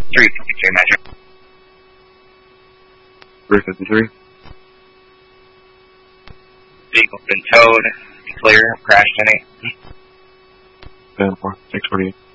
352 measure. 353. Vehicle's been towed. Clear. Crashed any. 10-4. 648.